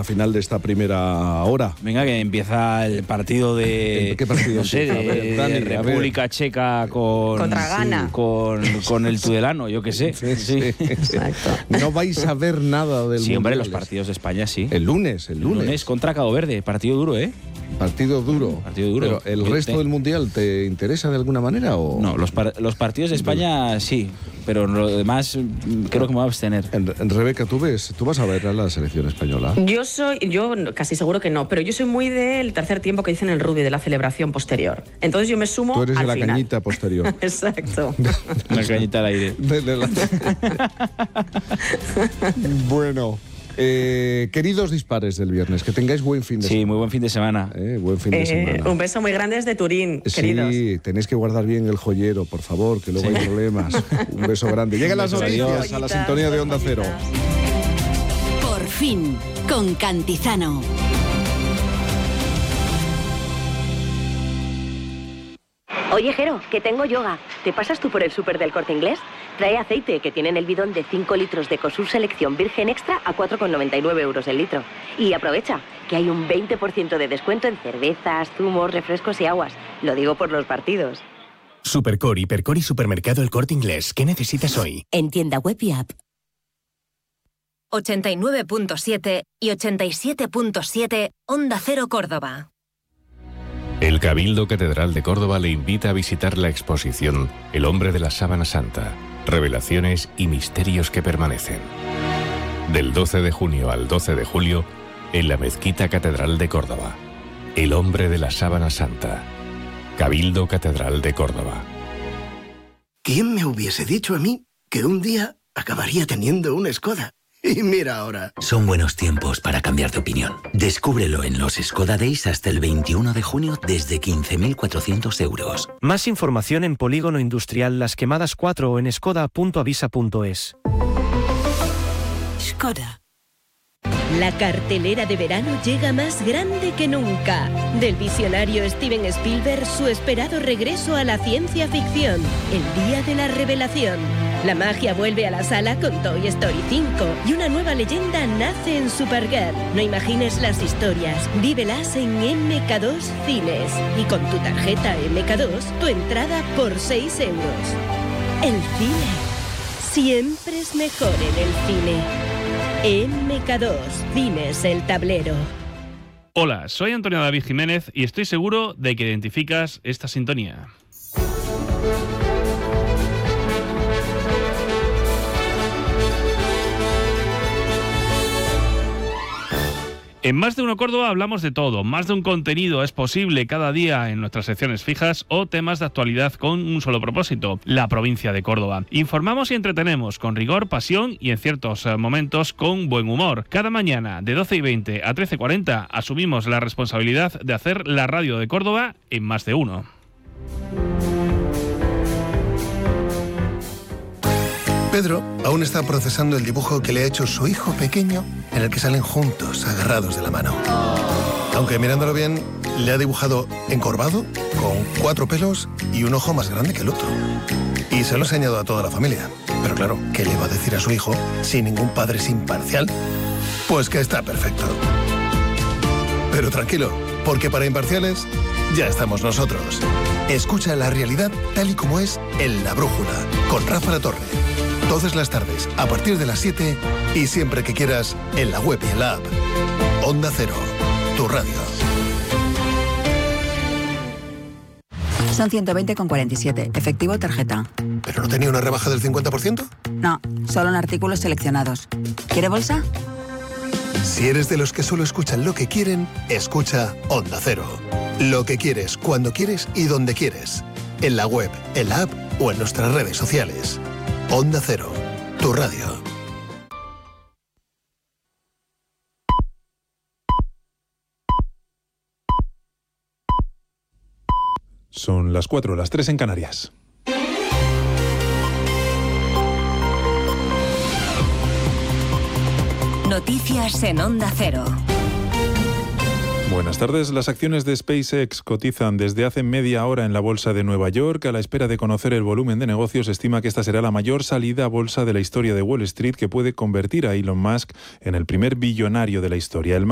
recta final de esta primera hora. Venga, que empieza el partido de... ¿Qué partido? No sé, de República Checa contra Ghana. Con el Tudelano, yo qué sé. Sí. Exacto. No vais a ver nada del Sí, hombre, Mundial. los partidos de España sí. El lunes. El lunes contra Cabo Verde, partido duro, ¿eh? Partido duro. Pero ¿el resto del Mundial te interesa de alguna manera o...? No, los partidos de España sí, pero lo demás creo que me voy a abstener. Rebeca, ¿tú vas a ver a la selección española? Yo casi seguro que no, pero yo soy muy del tercer tiempo que dicen el rugby, de la celebración posterior. Entonces yo me sumo al final. Tú eres de la cañita posterior. Exacto. La cañita al aire. Bueno... queridos dispares del viernes, que tengáis buen fin de semana. Sí, muy buen fin de semana. Buen fin de semana. Un beso muy grande desde Turín, queridos. Sí, tenéis que guardar bien el joyero, por favor, que luego hay problemas. Un beso grande. Llegan las noticias a la sintonía de Onda Cero. Por fin, con Cantizano. Oye, Jero, que tengo yoga. ¿Te pasas tú por el súper del Corte Inglés? Trae aceite, que tienen el bidón de 5 litros de Ecosur Selección Virgen Extra a 4,99 euros el litro. Y aprovecha, que hay un 20% de descuento en cervezas, zumos, refrescos y aguas. Lo digo por los partidos. Supercor, Hipercor y Supermercado El Corte Inglés. ¿Qué necesitas hoy? En tienda web y app. 89.7 y 87.7 Onda Cero Córdoba. El Cabildo Catedral de Córdoba le invita a visitar la exposición El hombre de la sábana santa, revelaciones y misterios que permanecen. Del 12 de junio al 12 de julio, en la Mezquita Catedral de Córdoba. El hombre de la sábana santa. Cabildo Catedral de Córdoba. ¿Quién me hubiese dicho a mí que un día acabaría teniendo una Skoda? Y mira ahora. Son buenos tiempos para cambiar de opinión. Descúbrelo en los Skoda Days hasta el 21 de junio desde 15.400 euros. Más información en Polígono Industrial Las Quemadas 4 o en skoda.avisa.es. Skoda. La cartelera de verano llega más grande que nunca. Del visionario Steven Spielberg, su esperado regreso a la ciencia ficción. El día de la revelación. La magia vuelve a la sala con Toy Story 5 y una nueva leyenda nace en Supergirl. No imagines las historias, vívelas en MK2 Cines. Y con tu tarjeta MK2, tu entrada por 6 euros. El cine siempre es mejor en el cine. MK2 Cines El Tablero. Hola, soy Antonio David Jiménez y estoy seguro de que identificas esta sintonía. En Más de Uno Córdoba hablamos de todo. Más de un contenido es posible cada día en nuestras secciones fijas o temas de actualidad con un solo propósito, la provincia de Córdoba. Informamos y entretenemos con rigor, pasión y en ciertos momentos con buen humor. Cada mañana de 12:20 a 13:40 asumimos la responsabilidad de hacer la radio de Córdoba en Más de Uno. Pedro aún está procesando el dibujo que le ha hecho su hijo pequeño, en el que salen juntos, agarrados de la mano. Aunque mirándolo bien, le ha dibujado encorvado, con 4 pelos y un ojo más grande que el otro. Y se lo ha enseñado a toda la familia. Pero claro, ¿qué le va a decir a su hijo si ningún padre es imparcial? Pues que está perfecto. Pero tranquilo, porque para imparciales ya estamos nosotros. Escucha la realidad tal y como es en La Brújula, con Rafa La Torre. Todas las tardes, a partir de las 7 y siempre que quieras, en la web y en la app. Onda Cero, tu radio. Son 120,47. Efectivo o tarjeta. ¿Pero no tenía una rebaja del 50%? No, solo en artículos seleccionados. ¿Quiere bolsa? Si eres de los que solo escuchan lo que quieren, escucha Onda Cero. Lo que quieres, cuando quieres y donde quieres. En la web, en la app o en nuestras redes sociales. Onda Cero, tu radio. Son las 4, las 3 en Canarias. Noticias en Onda Cero. Buenas tardes. Las acciones de SpaceX cotizan desde hace media hora en la bolsa de Nueva York. A la espera de conocer el volumen de negocios, se estima que esta será la mayor salida a bolsa de la historia de Wall Street, que puede convertir a Elon Musk en el primer billonario de la historia. El